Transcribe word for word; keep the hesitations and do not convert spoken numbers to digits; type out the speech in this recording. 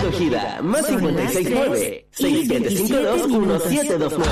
acogida. Más cincuenta y seis nueve, seis siete cinco dos, uno siete dos nueve.